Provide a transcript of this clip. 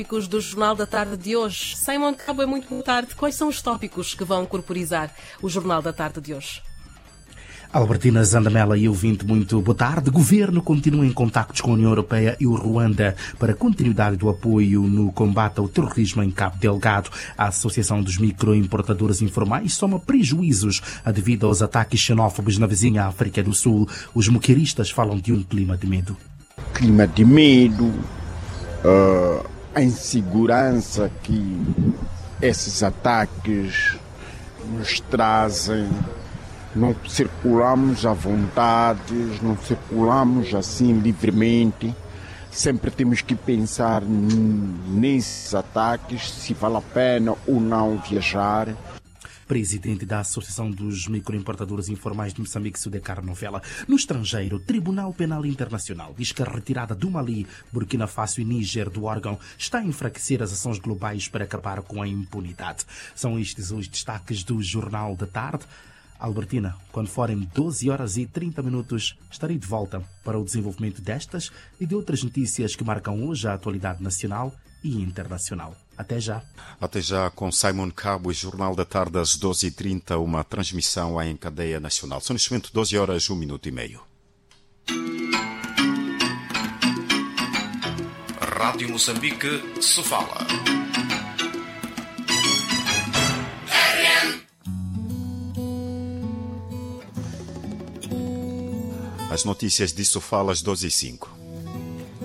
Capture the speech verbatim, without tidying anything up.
tópicos do Jornal da Tarde de hoje. Simon Cabo, é muito boa tarde. Quais são os tópicos que vão corporizar o Jornal da Tarde de hoje? Albertina Zandamela e ouvinte, muito boa tarde. O Governo continua em contactos com a União Europeia e o Ruanda para a continuidade do apoio no combate ao terrorismo em Cabo Delgado. A Associação dos Microimportadores Informais soma prejuízos devido aos ataques xenófobos na vizinha África do Sul. Os moquiristas falam de um clima de medo. Clima de medo, uh, a insegurança que esses ataques nos trazem. Não circulamos à vontade, não circulamos assim livremente. Sempre temos que pensar nesses ataques, se vale a pena ou não viajar. Presidente da Associação dos Microimportadores Informais de Moçambique, Sudecar Novela. No estrangeiro, o Tribunal Penal Internacional diz que a retirada do Mali, Burkina Faso e Níger do órgão está a enfraquecer as ações globais para acabar com a impunidade. São estes os destaques do Jornal da Tarde. Albertina, quando forem doze horas e trinta minutos, estarei de volta para o desenvolvimento destas e de outras notícias que marcam hoje a atualidade nacional e internacional. Até já. Até já com Simon Cabo e Jornal da Tarde às doze e trinta, uma transmissão em cadeia nacional. São neste momento doze horas, um minuto e meio. Rádio Moçambique, Sofala. As notícias de Sofala às doze e cinco.